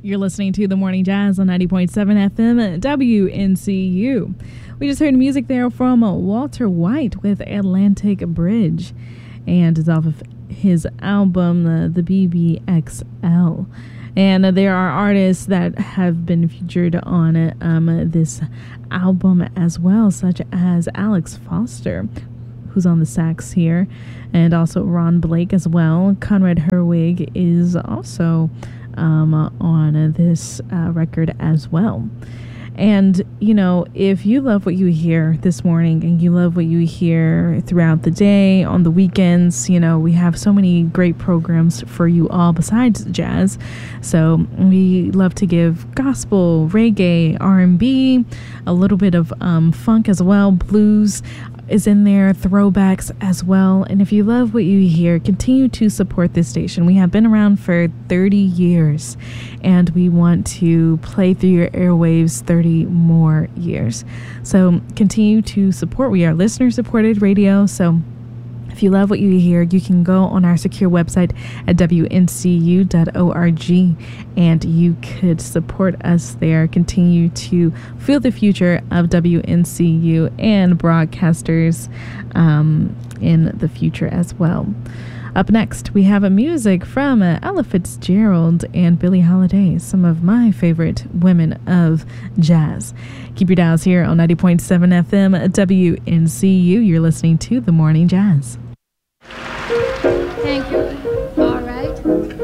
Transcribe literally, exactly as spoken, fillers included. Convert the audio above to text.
You're listening to The Morning Jazz on ninety point seven F M W N C U. We just heard music there from Walter White with Atlantic Bridge, and it's off of his album, uh, the B B X L. And uh, there are artists that have been featured on uh, um, this album as well, such as Alex Foster, who's on the sax here, and also Ron Blake as well. Conrad Herwig is also um, on uh, this uh, record as well. And, you know, if you love what you hear this morning and you love what you hear throughout the day, on the weekends, you know, we have so many great programs for you all besides jazz. So we love to give gospel, reggae, R and B, a little bit of um, funk as well, blues is in there, throwbacks as well. And if you love what you hear, continue to support this station. We have been around for thirty years, and we want to play through your airwaves thirty more years. So continue to support. We are listener supported radio, so if you love what you hear, you can go on our secure website at W N C U dot org, and you could support us there. Continue to feel the future of W N C U and broadcasters um, in the future as well. Up next, we have a music from uh, Ella Fitzgerald and Billie Holiday, some of my favorite women of jazz. Keep your dials here on ninety point seven F M W N C U. You're listening to The Morning Jazz. Thank you. All right.